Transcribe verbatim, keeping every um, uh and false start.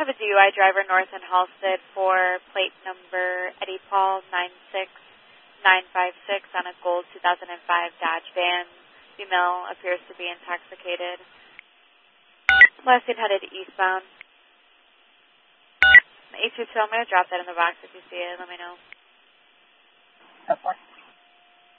have a D U I driver north in Halstead for plate number Eddie Paul nine six nine five six on a gold two thousand five Dodge van. Female appears to be intoxicated. Last seen headed eastbound. eight two two, I'm going to drop that in the box if you see it. Let me know. That's fine.